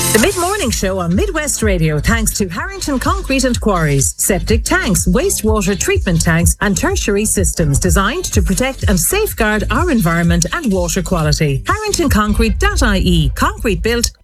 The Mid-Morning Show on Midwest Radio, thanks to Harrington Concrete and Quarries. Septic tanks, wastewater treatment tanks and tertiary systems designed to protect and safeguard our environment and water quality. HarringtonConcrete.ie. Concrete built,